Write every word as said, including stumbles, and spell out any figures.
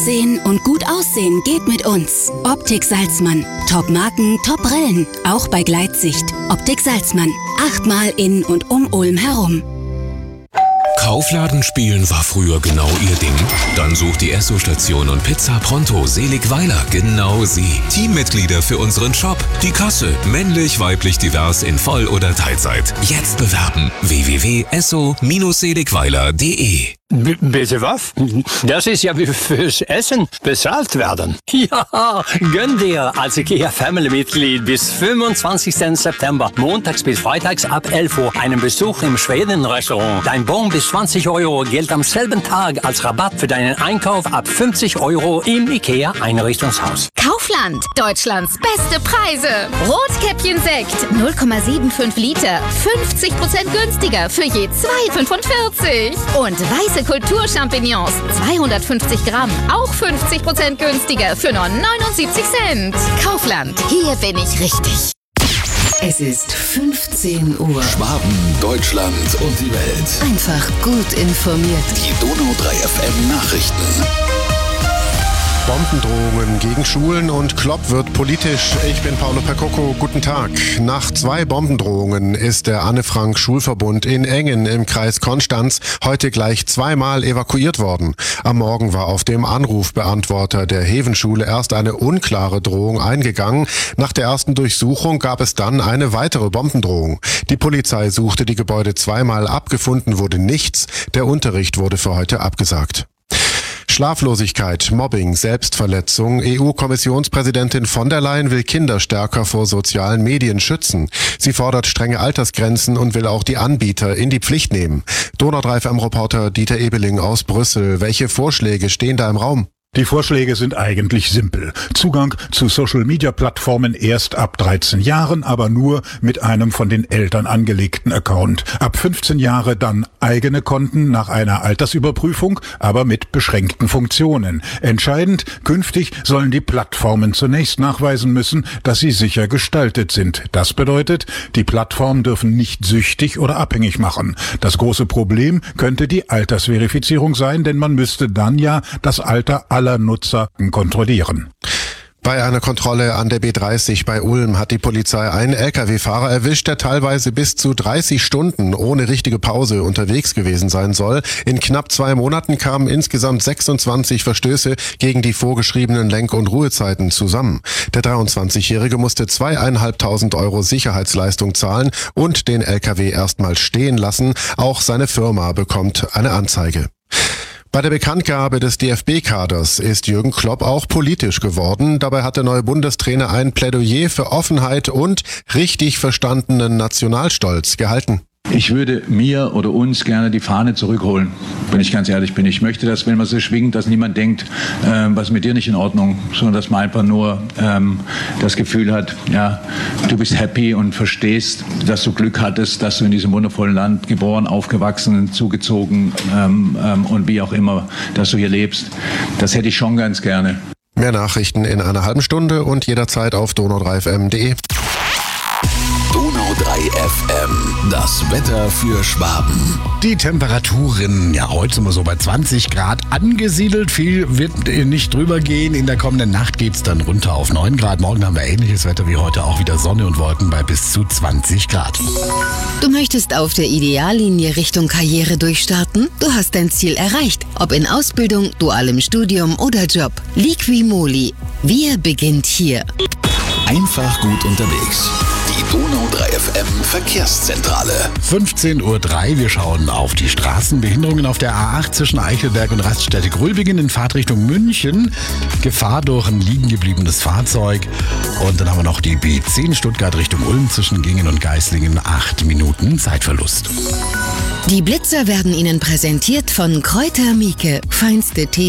sehen und gut aussehen geht mit uns. Optik Salzmann. Top-Marken, Top-Brillen. Auch bei Gleitsicht. Optik Salzmann. Achtmal in und um Ulm herum. Kaufladen spielen war früher genau ihr Ding? Dann sucht die Esso-Station und Pizza Pronto Seligweiler genau sie. Teammitglieder für unseren Shop. Die Kasse. Männlich, weiblich, divers in Voll- oder Teilzeit. Jetzt bewerben. w w w punkt esso Bindestrich seligweiler punkt de. B- bitte was? Das ist ja wie fürs Essen bezahlt werden. Ja, gönn dir als IKEA Family-Mitglied bis fünfundzwanzigsten September, montags bis freitags ab elf Uhr, einen Besuch im Schweden-Restaurant. Dein Bon bis zwanzig Euro gilt am selben Tag als Rabatt für deinen Einkauf ab fünfzig Euro im IKEA Einrichtungshaus. Kaufland, Deutschlands beste Preise. Rotkäppchen Sekt, null Komma fünfundsiebzig Liter, fünfzig Prozent günstiger für je zwei Komma fünfundvierzig. Und weiße Kulturchampignons, zweihundertfünfzig Gramm, auch fünfzig Prozent günstiger für nur neunundsiebzig Cent. Kaufland, hier bin ich richtig. Es ist fünfzehn Uhr. Schwaben, Deutschland und die Welt. Einfach gut informiert. Die Donau drei F M Nachrichten. Bombendrohungen gegen Schulen und Klopp wird politisch. Ich bin Paolo Percocco. Guten Tag. Nach zwei Bombendrohungen ist der Anne-Frank-Schulverbund in Engen im Kreis Konstanz heute gleich zweimal evakuiert worden. Am Morgen war auf dem Anrufbeantworter der Hevenschule erst eine unklare Drohung eingegangen. Nach der ersten Durchsuchung gab es dann eine weitere Bombendrohung. Die Polizei suchte die Gebäude zweimal, abgefunden wurde nichts. Der Unterricht wurde für heute abgesagt. Schlaflosigkeit, Mobbing, Selbstverletzung. E U-Kommissionspräsidentin von der Leyen will Kinder stärker vor sozialen Medien schützen. Sie fordert strenge Altersgrenzen und will auch die Anbieter in die Pflicht nehmen. Donau drei F M-Reporter Dieter Ebeling aus Brüssel. Welche Vorschläge stehen da im Raum? Die Vorschläge sind eigentlich simpel. Zugang zu Social-Media-Plattformen erst ab dreizehn Jahren, aber nur mit einem von den Eltern angelegten Account. Ab fünfzehn Jahre dann eigene Konten nach einer Altersüberprüfung, aber mit beschränkten Funktionen. Entscheidend, künftig sollen die Plattformen zunächst nachweisen müssen, dass sie sicher gestaltet sind. Das bedeutet, die Plattformen dürfen nicht süchtig oder abhängig machen. Das große Problem könnte die Altersverifizierung sein, denn man müsste dann ja das Alter aller Nutzer kontrollieren. Bei einer Kontrolle an der B dreißig bei Ulm hat die Polizei einen L K W-Fahrer erwischt, der teilweise bis zu dreißig Stunden ohne richtige Pause unterwegs gewesen sein soll. In knapp zwei Monaten kamen insgesamt sechsundzwanzig Verstöße gegen die vorgeschriebenen Lenk- und Ruhezeiten zusammen. Der dreiundzwanzigjährige musste zweieinhalbtausend Euro Sicherheitsleistung zahlen und den L K W erstmal stehen lassen. Auch seine Firma bekommt eine Anzeige. Bei der Bekanntgabe des D F B-Kaders ist Jürgen Klopp auch politisch geworden. Dabei hat der neue Bundestrainer ein Plädoyer für Offenheit und richtig verstandenen Nationalstolz gehalten. Ich würde mir oder uns gerne die Fahne zurückholen, wenn ich ganz ehrlich bin. Ich möchte, dass, wenn man sie schwingt, dass niemand denkt, äh, was ist mit dir nicht in Ordnung, sondern dass man einfach nur ähm, das Gefühl hat, ja, du bist happy und verstehst, dass du Glück hattest, dass du in diesem wundervollen Land geboren, aufgewachsen, zugezogen ähm, ähm, und wie auch immer, dass du hier lebst. Das hätte ich schon ganz gerne. Mehr Nachrichten in einer halben Stunde und jederzeit auf donau drei f m punkt de. Donau drei F M, das Wetter für Schwaben. Die Temperaturen, ja, heute sind wir so bei zwanzig Grad angesiedelt. Viel wird nicht drüber gehen. In der kommenden Nacht geht's dann runter auf neun Grad. Morgen haben wir ähnliches Wetter wie heute, auch wieder Sonne und Wolken bei bis zu zwanzig Grad. Du möchtest auf der Ideallinie Richtung Karriere durchstarten? Du hast dein Ziel erreicht. Ob in Ausbildung, dualem Studium oder Job. Liqui-Moly. Wir beginnt hier. Einfach gut unterwegs. Die Donau drei F M Verkehrszentrale. fünfzehn Uhr drei, wir schauen auf die Straßen. Behinderungen auf der A acht zwischen Eichelberg und Raststätte Grülbingen in Fahrtrichtung München. Gefahr durch ein liegen gebliebenes Fahrzeug. Und dann haben wir noch die B zehn Stuttgart Richtung Ulm zwischen Gingen und Geislingen. acht Minuten Zeitverlust. Die Blitzer werden Ihnen präsentiert von Kräuter Mieke. Feinste Tee.